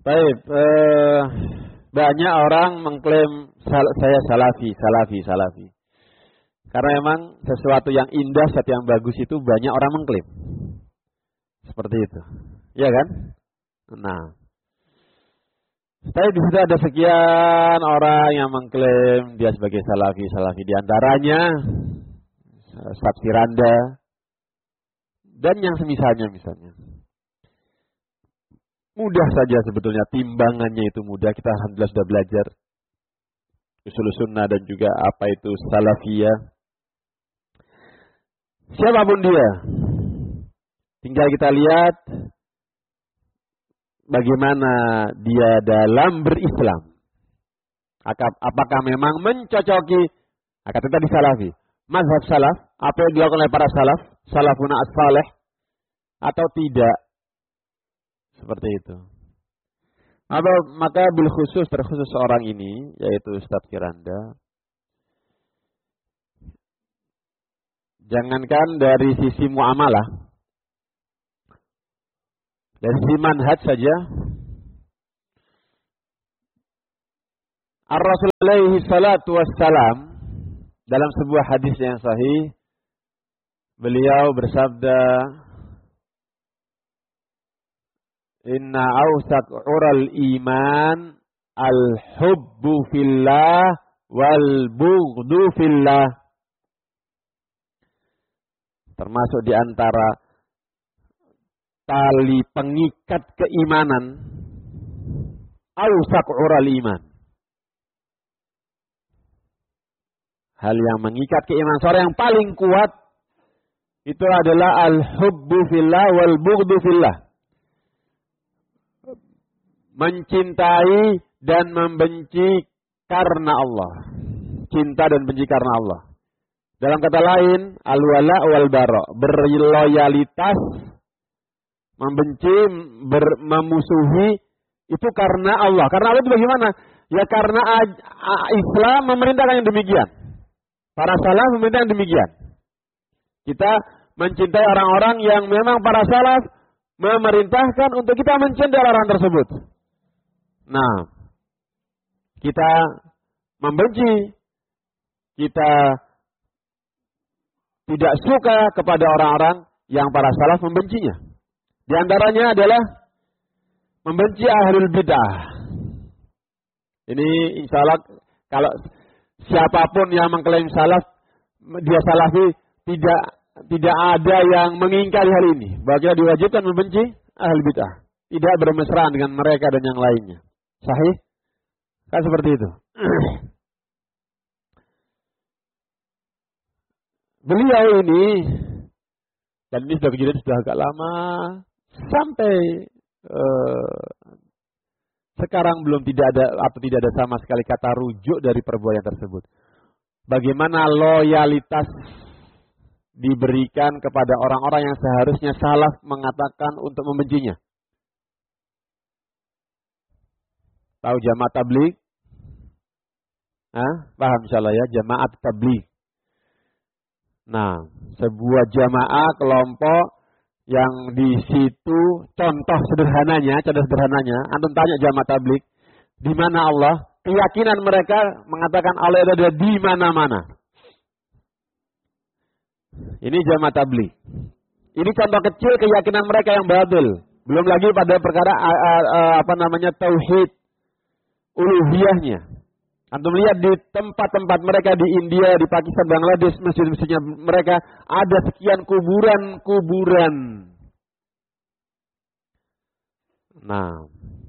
Baik, banyak orang mengklaim saya salafi. Karena memang sesuatu yang indah, sesuatu yang bagus itu banyak orang mengklaim. Seperti itu. Iya kan? Nah, tapi di situ ada sekian orang yang mengklaim dia sebagai salafi. Di antaranya Sabsiranda dan yang semisalnya misalnya. Mudah saja sebetulnya, timbangannya itu mudah. Kita alhamdulillah sudah belajar usul sunnah dan juga apa itu salafiyah. Siapapun dia, tinggal kita lihat bagaimana dia dalam berislam. Apakah memang mencocoki, kata tadi salafi, mazhab salaf, apa yang dilakukan oleh para salaf, salafuna as-salih, atau tidak. Seperti itu. Maka terkhusus orang ini, yaitu Ustaz Kiranda, jangankan dari sisi muamalah, dari sisi manhaj saja, Ar-Rasul alaihi salatu wassalam dalam sebuah hadis yang sahih, beliau bersabda, Inna awsaq ural iman al-hubbu fillah wal bughdu fillah. Termasuk di antara tali pengikat keimanan, awsaq ural iman. Hal yang mengikat keimanan seorang yang paling kuat itu adalah al-hubbu fillah wal bughdu fillah. Mencintai dan membenci karena Allah. Cinta dan benci karena Allah. Dalam kata lain, al-wala wal bara, berloyalitas, membenci, memusuhi itu karena Allah. Karena Allah itu bagaimana? Ya karena Islam memerintahkan yang demikian. Para salaf memerintahkan demikian. Kita mencintai orang-orang yang memang para salaf memerintahkan untuk kita mencintai orang tersebut. Nah, kita membenci, kita tidak suka kepada orang-orang yang para salaf membencinya. Di antaranya adalah membenci ahlul bid'ah. Ini insya Allah kalau siapapun yang mengklaim salaf, dia salafi, tidak ada yang mengingkari hal ini. Bahwa diwajibkan membenci ahlul bid'ah, tidak bermesraan dengan mereka dan yang lainnya. Sahih? Kan seperti itu. Beliau ini, dan ini sudah kejadian sudah agak lama, sampai sekarang tidak ada sama sekali kata rujuk dari perbuatan tersebut. Bagaimana loyalitas diberikan kepada orang-orang yang seharusnya salaf mengatakan untuk membencinya. Tahu jamaah tabligh? Paham insyaallah ya, jamaah tabligh. Nah, sebuah jamaah kelompok yang di situ contoh sederhananya, antum tanya jamaah tabligh, di mana Allah? Keyakinan mereka mengatakan Allah ada di mana-mana. Ini jamaah tabligh. Ini contoh kecil keyakinan mereka yang batil. Belum lagi pada perkara tauhid uluhiyahnya. Antum lihat di tempat-tempat mereka di India, di Pakistan, Bangladesh, masjid-masjidnya mereka ada sekian kuburan. Nah,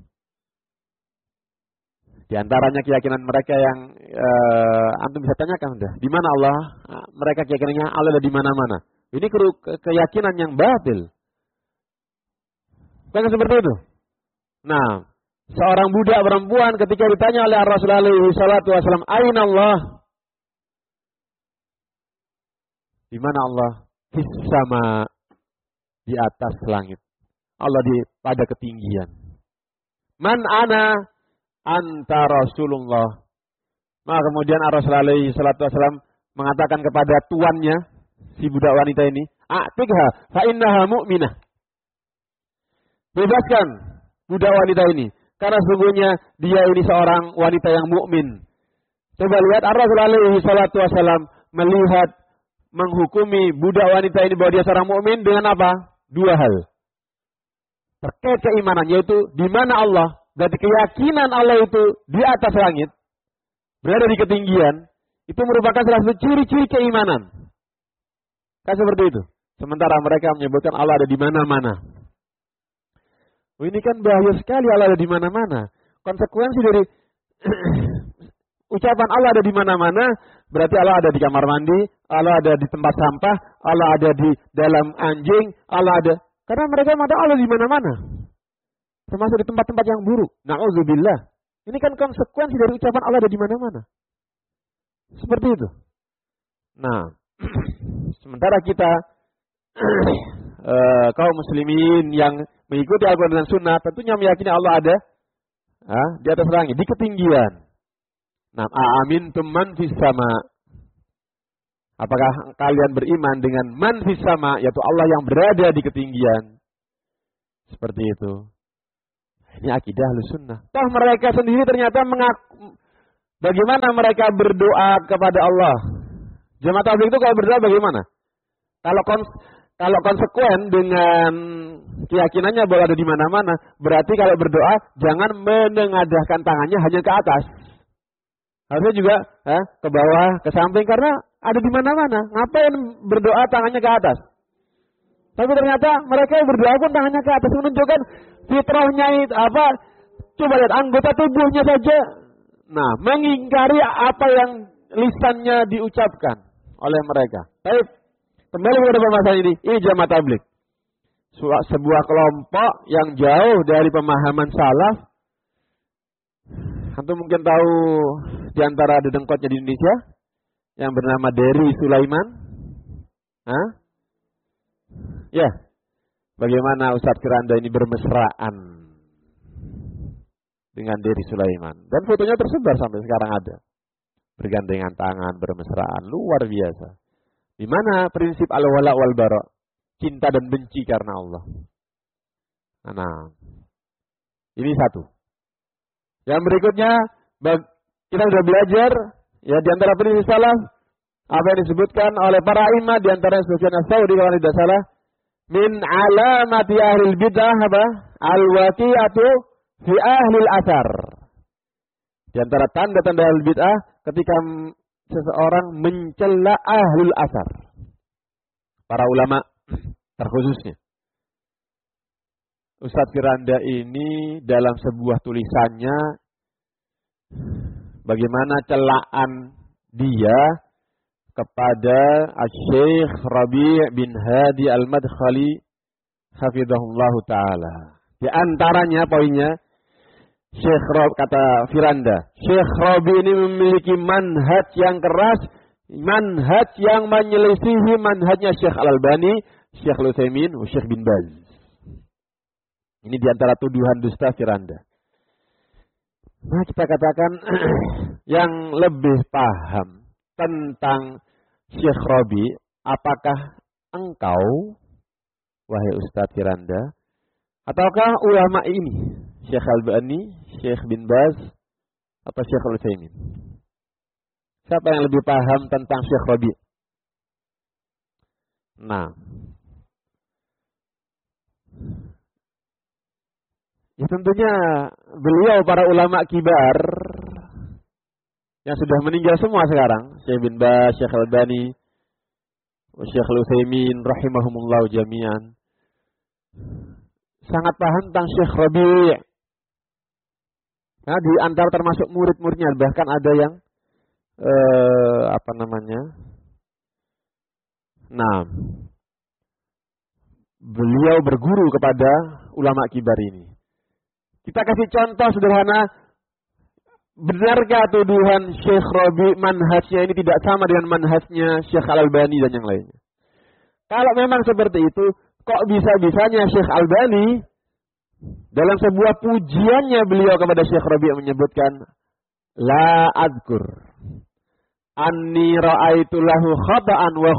di antaranya keyakinan mereka yang antum bisa tanyakan udah, di mana Allah? Mereka keyakinannya Allah ada di mana-mana. Ini keyakinan yang batil. Bukan seperti itu. Nah, seorang budak perempuan ketika ditanya oleh Rasulullah SAW, Aina Allah? Di mana Allah? Fis sama, di atas langit. Allah pada ketinggian. Man ana? Anta Rasulullah. Maka kemudian Rasulullah SAW mengatakan kepada tuannya, si budak wanita ini, A'tikha fa innaha mu'minah. Bebaskan budak wanita ini. karena sesungguhnya dia ini seorang wanita yang mukmin. Coba lihat Ar-Rasul alaihi salatu wasalam melihat menghukumi budak wanita ini bahwa dia seorang mukmin dengan apa? Dua hal. Terkait keimanan, yaitu di mana Allah. Berarti keyakinan Allah itu di atas langit, berada di ketinggian, itu merupakan salah satu ciri-ciri keimanan. Kan seperti itu. Sementara mereka menyebutkan Allah ada di mana-mana. Oh, ini kan bahaya sekali, Allah ada di mana-mana. Konsekuensi dari ucapan Allah ada di mana-mana, berarti Allah ada di kamar mandi, Allah ada di tempat sampah, Allah ada di dalam anjing, Allah ada. Karena mereka mengatakan Allah di mana-mana. Termasuk di tempat-tempat yang buruk. Na'udzubillah. Ini kan konsekuensi dari ucapan Allah ada di mana-mana. Seperti itu. Nah, sementara kita kaum muslimin yang mengikuti Al-Quran dan Sunnah tentunya meyakini Allah ada di atas langit, di ketinggian. Nah, amintum man fis sama. Apakah kalian beriman dengan man fis sama, yaitu Allah yang berada di ketinggian? Seperti itu. Ini akidah Ahlussunnah. Toh mereka sendiri ternyata bagaimana mereka berdoa kepada Allah. Jamaah tabligh itu kalau berdoa bagaimana? Kalau konsekuen dengan keyakinannya bahwa ada di mana-mana, berarti kalau berdoa jangan menengadahkan tangannya hanya ke atas. Harusnya juga ke bawah, ke samping, karena ada di mana-mana. Ngapain berdoa tangannya ke atas? Tapi ternyata mereka yang berdoa pun tangannya ke atas, menunjukkan fitrahnya itu apa? Coba lihat anggota tubuhnya saja. Nah, mengingkari apa yang lisannya diucapkan oleh mereka. Baik, kembali kepada pembahasan ini. Ini jamaah tabligh. Sebuah kelompok yang jauh dari pemahaman salaf. Antum mungkin tahu di antara dedengkotnya di Indonesia yang bernama Dery Sulaiman. Ya, bagaimana Ustadz Kiranda ini bermesraan dengan Dery Sulaiman. Dan fotonya tersebar sampai sekarang ada. Bergandengan tangan, bermesraan, luar biasa. Di mana prinsip al-wala wal bara? Cinta dan benci karena Allah. Nah, ini satu. Yang berikutnya, kita sudah belajar ya di antara prinsip salaf apa yang disebutkan oleh para imam, di antara Sufyan Ats-Tsauri kalau tidak salah, min alamati ahlil bid'ah apa? Al-waqi'atu fi ahlil athar. Di antara tanda-tanda ahlul bid'ah ketika seseorang mencela ahlul athar. Para ulama terkhususnya. Ustadz Kiranda ini dalam sebuah tulisannya bagaimana celaan dia kepada Syekh Rabi' bin Hadi Al-Madkhali hafizahullah ta'ala. Di antaranya poinnya, Syekh Rabi, kata Firanda, Syekh Rabi ini memiliki manhaj yang keras, manhaj yang menyelisihi manhajnya Syekh Al-Albani, Syekh Al-Utsaimin, Syekh bin Baz. Ini di antara tuduhan dusta Firanda. Nah, kita katakan yang lebih paham tentang Syekh Rabi, apakah engkau, wahai Ustadz Firanda, ataukah ulama ini, Syekh Al-Albani, Syekh bin Baz, atau Syekh Al-Utsaimin? Siapa yang lebih paham tentang Syekh Rabi? Nah, ya tentunya beliau para ulama kibar yang sudah meninggal semua sekarang, Syekh bin Baz, Syekh Al-Albani, Syekh Al-Utsaimin rahimahumullah jami'an, sangat paham tentang Syekh Rabi'. Nah, di antara termasuk murid-muridnya, bahkan ada yang nah, beliau berguru kepada ulama kibar ini. Kita kasih contoh sederhana, benarkah tuduhan Syekh Rabi' manhajnya ini tidak sama dengan manhajnya Syekh Al-Albani dan yang lainnya? Kalau memang seperti itu, kok bisa-bisanya Syekh Al-Albani dalam sebuah pujiannya beliau kepada Syekh Rabi' menyebutkan, la adkur anni ra'aitu lahu khata'an wa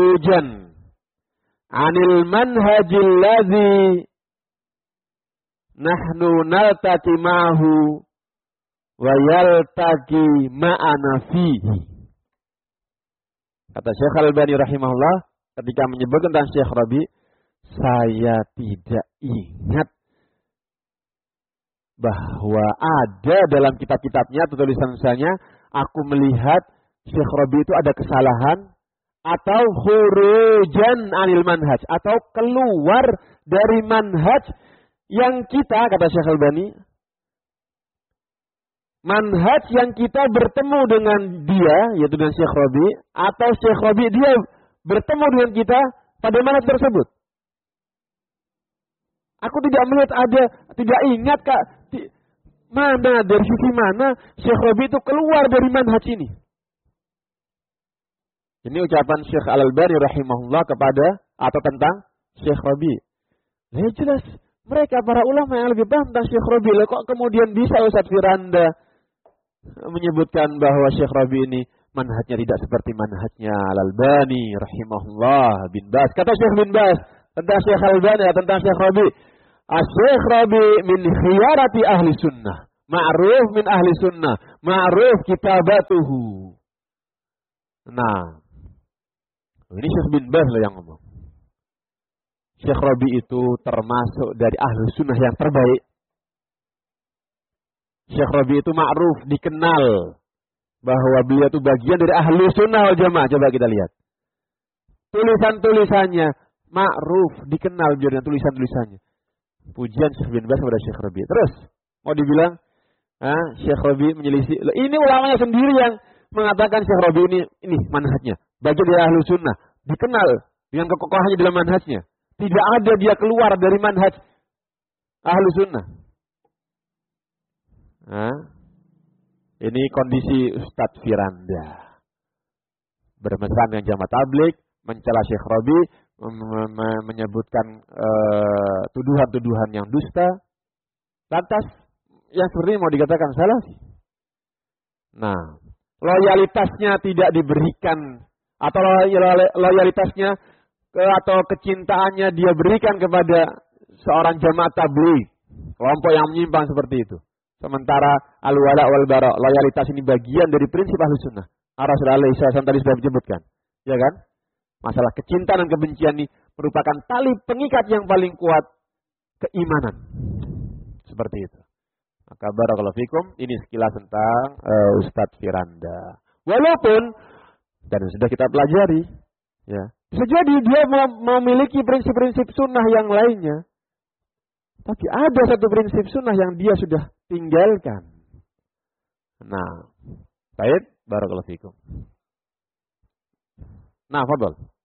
khurujan anil manhajil ladzi nahnu naltaqi ma'ahu wa yaltaqi ma'ana fihi. Kata Syekh Al-Albani rahimahullah ketika menyebut tentang Syekh Rabi, saya tidak ingat bahwa ada dalam kitab-kitabnya atau tulisan-tulisannya aku melihat Syekh Rabi itu ada kesalahan atau khurujan anil manhaj atau keluar dari manhaj yang kita, kata Syekh Al-Albani, manhaj yang kita bertemu dengan dia, yaitu dengan Syekh Rabi, atau Syekh Rabi dia bertemu dengan kita pada manhaj tersebut. Aku tidak melihat ada, tidak ingat Kak, mana, dari sisi mana Syekh Rabi itu keluar dari manhaj ini. Ini ucapan Syekh Al-Albani rahimahullah kepada atau tentang Syekh Rabi. Ya jelas, mereka para ulama yang lebih paham tentang Syekh Rabi. Kok kemudian bisa Ustaz Firanda menyebutkan bahwa Syekh Rabi ini manhajnya tidak seperti manhajnya Al-Albani rahimahullah bin Baz. Kata Syekh bin Baz tentang Syekh Al-Albani, tentang Syekh Rabi, Syekh Rabi min khiyarati ahli sunnah, ma'ruf min ahli sunnah, ma'ruf kitabatuhu. Nah, ini Syekh bin Baz yang ngomong. Syekh Rabi itu termasuk dari ahli sunnah yang terbaik. Syekh Rabi itu ma'ruf, dikenal bahwa beliau itu bagian dari ahli sunnah wal jamaah. Coba kita lihat. Tulisan-tulisannya ma'ruf, dikenal beliau dengan tulisan-tulisannya. Pujian Syekh bin Baz kepada Syekh Rabi. Terus mau dibilang Syekh Rabi menyelisih. Ini ulamanya sendiri yang mengatakan Syekh Rabi ini manhajnya bagian dari ahli sunnah, dikenal dengan kekokohannya dalam manhajnya. Tidak ada dia keluar dari manhaj ahli sunnah. Ini kondisi Ustadz Firanda bermesra dengan jamaah tabligh, mencela Syekh Rabi, menyebutkan tuduhan-tuduhan yang dusta. Lantas yang seperti ini mau dikatakan salah. Nah, loyalitasnya tidak diberikan atau loyalitasnya atau kecintaannya dia berikan kepada seorang jamaah tabligh, kelompok yang menyimpang seperti itu. Sementara al-wala wal bara, loyalitas ini bagian dari prinsip ahli sunnah. Rasulullah SAW tadi sudah menyebutkan, ya kan? Masalah kecintaan dan kebencian ini merupakan tali pengikat yang paling kuat keimanan. Seperti itu. Maka barakallahu fikum, ini sekilas tentang Ustadz Firanda. Walaupun dan sudah kita pelajari, ya, bisa jadi dia memiliki prinsip-prinsip sunnah yang lainnya. Tapi ada satu prinsip sunnah yang dia sudah tinggalkan. Nah, baik, barakallahu fikum. Nah, fadhal.